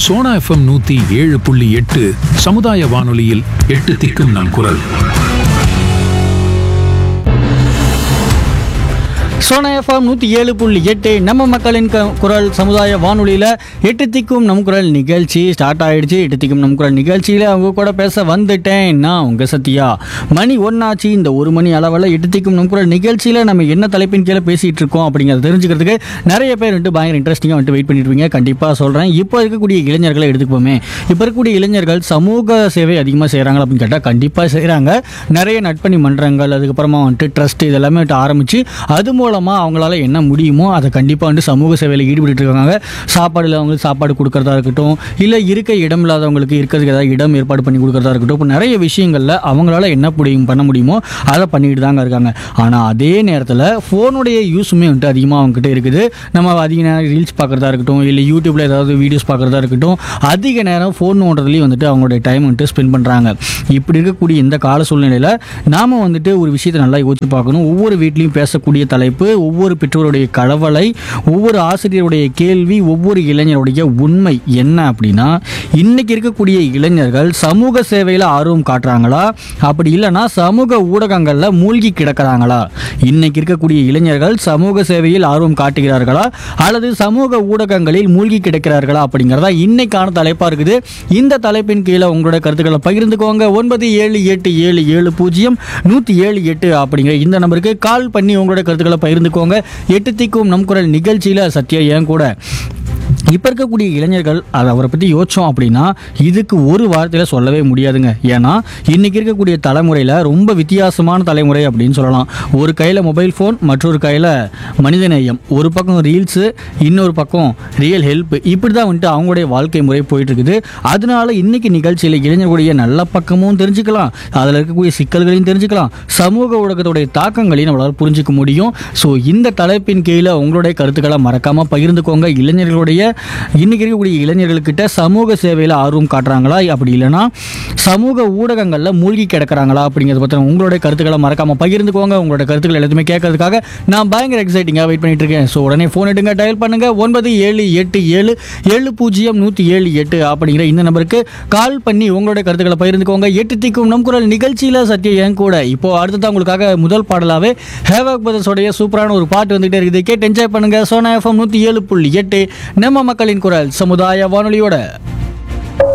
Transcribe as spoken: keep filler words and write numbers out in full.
Sona FM நூத்தி ஏழு புள்ளி எட்டு சமுதாய வானொலியில் எட்டு திக்கும் நம் குரல். சோனா எஃப்எம் நூற்றி ஏழு புள்ளி எட்டு நம்ம மக்களின் க குரல் சமுதாய வானொலியில் எட்டு திக்கும் நம் குரல் நிகழ்ச்சி ஸ்டார்ட் ஆகிடுச்சு. எட்டு திக்கும் நம் குரல் நிகழ்ச்சியில் அவங்க கூட பேச வந்துட்டேன் நான் உங்கள் சத்யா. மணி ஒன்றாச்சு. இந்த ஒரு மணி அளவில் எட்டு திக்கும் நம் குரல் நிகழ்ச்சியில் நம்ம என்ன தலைப்பின் கீழே பேசிகிட்டு இருக்கோம் அப்படிங்கிறத தெரிஞ்சுக்கிறதுக்கு நிறைய பேர் வந்துட்டு பயங்கர இன்ட்ரெஸ்டிங்காக வந்துட்டு வெயிட் பண்ணிட்டு இருக்கீங்க. கண்டிப்பாக சொல்கிறேன். இப்போ இருக்கக்கூடிய இளைஞர்களை எடுத்துக்குவோமே. இப்போ இருக்கக்கூடிய இளைஞர்கள் சமூக சேவை அதிகமாக செய்கிறாங்க அப்படின்னு கேட்டால் கண்டிப்பாக செய்கிறாங்க. நிறைய நட்பணி மன்றங்கள், அதுக்கப்புறமா வந்துட்டு ட்ரஸ்ட், இதெல்லாமே வந்துட்டு ஆரம்பித்து அது மூலம் அவங்களால என்ன முடியுமோ அதை கண்டிப்பாக வந்து சமூக சேவையில் ஈடுபட்டு இருக்காங்க. சாப்பாடு இல்லாதவங்களுக்கு சாப்பாடு கொடுக்கறதா இருக்கட்டும், இல்லை இருக்க இடம் இல்லாதவங்களுக்கு இருக்கிறதுக்கு ஏதாவது இடம் ஏற்பாடு பண்ணி கொடுக்கறதா இருக்கட்டும். இப்போ நிறைய விஷயங்களில் அவங்களால என்ன முடியும் பண்ண முடியுமோ அதை பண்ணிட்டு தாங்க இருக்காங்க. ஆனால் அதே நேரத்தில் ஃபோனுடைய யூஸுமே வந்துட்டு அதிகமாக அவங்ககிட்ட இருக்குது. நம்ம அதிக நேரம் ரீல்ஸ் பார்க்குறதா இருக்கட்டும், இல்லை யூடியூப்பில் ஏதாவது வீடியோஸ் பார்க்குறதா இருக்கட்டும், அதிக நேரம் ஃபோன் நோண்டுறதுலேயும் வந்துட்டு அவங்களுடைய டைம் வந்துட்டு ஸ்பெண்ட் பண்ணுறாங்க. இப்படி இருக்கக்கூடிய இந்த கால சூழ்நிலையில் நாம் வந்துட்டு ஒரு விஷயத்தை நல்லா யோசிச்சு பார்க்கணும். ஒவ்வொரு வீட்லேயும் பேசக்கூடிய தலைப்பு, ஒவ்வொரு பெற்றோருடைய கலவலை, ஒவ்வொரு ஆசிரியருடைய கேள்வி, ஒவ்வொரு இளைஞருடைய உண்மை என்ன அப்படின்னா, இன்னைக்கு இருக்கக்கூடிய இளைஞர்கள் சமூக சேவையில் ஆர்வம் காட்டுறாங்களா, அப்படி இல்லைன்னா சமூக ஊடகங்களில் மூழ்கி கிடக்கிறாங்களா? இன்னைக்கு இருக்கக்கூடிய இளைஞர்கள் சமூக சேவையில் ஆர்வம் காட்டுகிறார்களா அல்லது சமூக ஊடகங்களில் மூழ்கி கிடக்கிறார்களா அப்படிங்கிறதா இன்னைக்கான தலைப்பாக இருக்குது. இந்த தலைப்பின் கீழே உங்களோட கருத்துக்களை பகிர்ந்துக்கோங்க. ஒன்பது ஏழு எட்டு ஏழு ஏழு பூஜ்ஜியம் நூற்றி ஏழு எட்டு அப்படிங்கிற இந்த நம்பருக்கு கால் பண்ணி உங்களோட கருத்துக்களை பகிர்ந்துக்கோங்க. எட்டு திக்கும் நம் குரல் நிகழ்ச்சியில் சத்யா ஏன் கூட இப்போ இருக்கக்கூடிய இளைஞர்கள் அதை அவரை பற்றி யோசித்தோம் அப்படின்னா இதுக்கு ஒரு வார்த்தையில் சொல்லவே முடியாதுங்க. ஏன்னா இன்றைக்கி இருக்கக்கூடிய தலைமுறையில் ரொம்ப வித்தியாசமான தலைமுறை அப்படின்னு சொல்லலாம். ஒரு கையில் மொபைல் ஃபோன், மற்றொரு கையில் மனிதநேயம், ஒரு பக்கம் ரீல்ஸு, இன்னொரு பக்கம் ரியல் ஹெல்ப், இப்படி தான் வந்துட்டு அவங்களுடைய வாழ்க்கை முறை போயிட்டுருக்குது. அதனால இன்றைக்கி நிகழ்ச்சியில் இளைஞர்களுடைய நல்ல பக்கமும் தெரிஞ்சுக்கலாம், அதில் இருக்கக்கூடிய சிக்கல்களையும் தெரிஞ்சுக்கலாம், சமூக ஊடகத்துடைய தாக்கங்களையும் நம்மளால் புரிஞ்சிக்க முடியும். ஸோ இந்த தலைப்பின் கீழே உங்களுடைய கருத்துக்களை மறக்காமல் பகிர்ந்துக்கோங்க. இளைஞர்களுடைய இன்னைக்கு இருக்கக்கூடிய இளைஞர்கள்கிட்ட சமூக சேவையில் ஆர்வம் காட்டுறாங்களா, அப்படி இல்லைன்னா சமூக ஊடகங்களில் மூழ்கி கிடக்கிறாங்களா அப்படிங்கிறத பற்றி உங்களுடைய கருத்துக்களை மறக்காமல் பகிர்ந்துக்கோங்க. உங்களோட கருத்துக்கள் எல்லாத்தையுமே கேட்கறதுக்காக நான் பயங்கர எக்ஸைட்டிங்காக வெயிட் பண்ணிட்டு இருக்கேன். ஸோ உடனே ஃபோன் எடுங்க, டயல் பண்ணுங்க ஒன்பது ஏழு எட்டு ஏழு ஏழு பூஜ்ஜியம் நூற்றி ஏழு எட்டு அப்படிங்கிற இந்த நம்பருக்கு கால் பண்ணி உங்களுடைய கருத்துக்களை பகிர்ந்துக்கோங்க. எட்டு திக்கும் நம் குரல் நிகழ்ச்சியில் சத்யா என் கூட. இப்போ அடுத்ததான் உங்களுக்காக முதல் பாடலாவே ஹேவாக் பிரதர்ஸோடைய சூப்பரான ஒரு பாட்டு வந்துகிட்டே இருக்குது. கேட்டு என்ஜாய் பண்ணுங்க. சோனா எஃப்எம் நூற்றி ஏழு புள்ளி எட்டு நம்ம மக்களின் குரல் சமுதாய வானொலியோட.